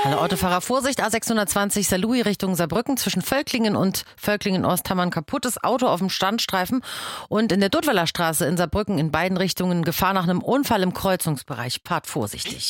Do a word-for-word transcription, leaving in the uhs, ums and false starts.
Hallo Autofahrer, Vorsicht, A sechshundertzwanzig Saarlouis Richtung Saarbrücken zwischen Völklingen und Völklingen-Ost haben wir ein kaputtes Auto auf dem Standstreifen und in der Duttweiler Straße in Saarbrücken in beiden Richtungen Gefahr nach einem Unfall im Kreuzungsbereich. Fahrt vorsichtig.